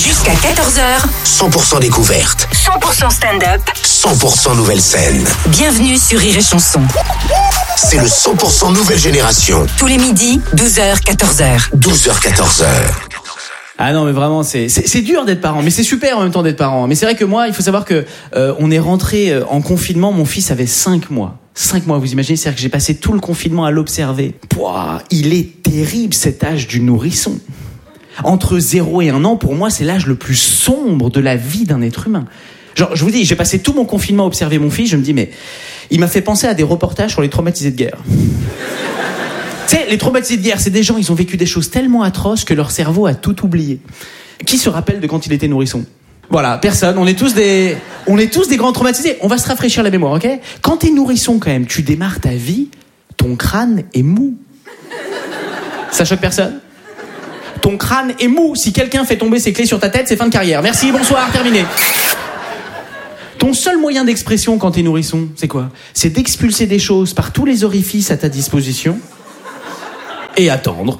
Jusqu'à 14h, 100% découverte. 100% stand-up, 100% nouvelle scène. Bienvenue sur Rire et Chanson. C'est le 100% nouvelle génération. Tous les midis, 12h, 14h. 12h, 14h. Ah non, mais vraiment, c'est dur d'être parent, mais c'est super en même temps d'être parent. Mais c'est vrai que moi, il faut savoir que on est rentré en confinement, mon fils avait 5 mois. 5 mois, vous imaginez, c'est-à-dire que j'ai passé tout le confinement à l'observer. Pouah, il est terrible cet âge du nourrisson. Entre 0 et 1 an, pour moi, c'est l'âge le plus sombre de la vie d'un être humain. Genre, je vous dis, j'ai passé tout mon confinement à observer mon fils, je me dis, mais il m'a fait penser à des reportages sur les traumatisés de guerre. Tu sais, les traumatisés de guerre, c'est des gens, ils ont vécu des choses tellement atroces que leur cerveau a tout oublié. Qui se rappelle de quand il était nourrisson ? Voilà, personne. On est tous des grands traumatisés. On va se rafraîchir la mémoire, ok ? Quand t'es nourrisson, quand même, tu démarres ta vie, ton crâne est mou. Ça choque personne ? Ton crâne est mou. Si quelqu'un fait tomber ses clés sur ta tête, c'est fin de carrière. Merci, bonsoir, terminé. Ton seul moyen d'expression quand t'es nourrisson, c'est quoi ? C'est d'expulser des choses par tous les orifices à ta disposition et attendre.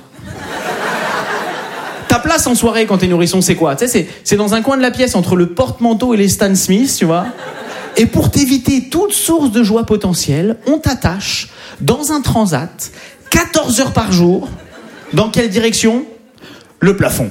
Ta place en soirée quand t'es nourrisson, c'est quoi ? Tu sais, c'est dans un coin de la pièce entre le porte-manteau et les Stan Smith, tu vois. Et pour t'éviter toute source de joie potentielle, on t'attache dans un transat 14 heures par jour. Dans quelle direction ? Le plafond.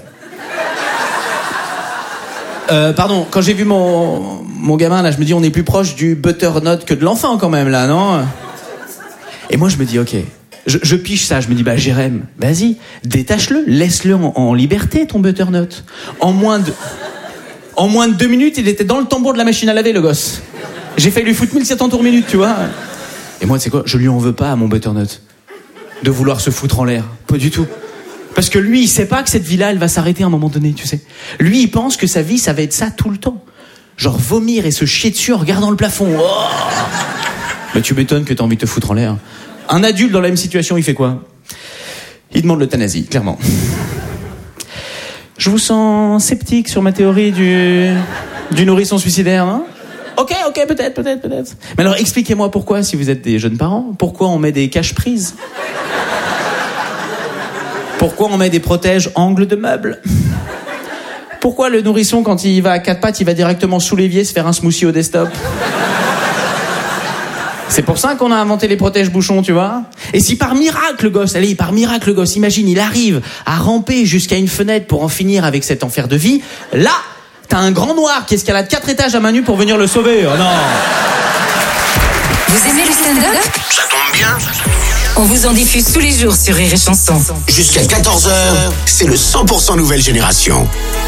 Pardon, quand j'ai vu mon gamin, là, je me dis, on est plus proche du butternut que de l'enfant, quand même, là, non ? Et moi, je me dis, ok, je piche ça, je me dis, bah, Jérém, vas-y, détache-le, laisse-le en liberté, ton butternut. En moins de 2 minutes, il était dans le tambour de la machine à laver, le gosse. J'ai fait lui foutre 1700 tours minute, tu vois. Et moi, tu sais quoi, je lui en veux pas à mon butternut de vouloir se foutre en l'air, pas du tout. Parce que lui, il sait pas que cette vie-là, elle va s'arrêter à un moment donné, tu sais. Lui, il pense que sa vie, ça va être ça tout le temps. Genre vomir et se chier dessus en regardant le plafond. Oh, mais tu m'étonnes que t'as envie de te foutre en l'air. Un adulte dans la même situation, il fait quoi ? Il demande l'euthanasie, clairement. Je vous sens sceptique sur ma théorie du nourrisson suicidaire, hein ? Ok, peut-être. Mais alors, expliquez-moi pourquoi, si vous êtes des jeunes parents, pourquoi on met des caches-prises ? Pourquoi on met des protèges angles de meubles ? Pourquoi le nourrisson, quand il va à 4 pattes, il va directement sous l'évier se faire un smoothie au desktop ? C'est pour ça qu'on a inventé les protèges-bouchons, tu vois ? Et si par miracle, le gosse, imagine, il arrive à ramper jusqu'à une fenêtre pour en finir avec cet enfer de vie, là, t'as un grand noir qui escalade 4 étages à main nue pour venir le sauver. Oh non ! Vous aimez le stand-up ? Ça tombe bien. On vous en diffuse tous les jours sur Rire et Chanson. Jusqu'à 14h, c'est le 100% nouvelle génération.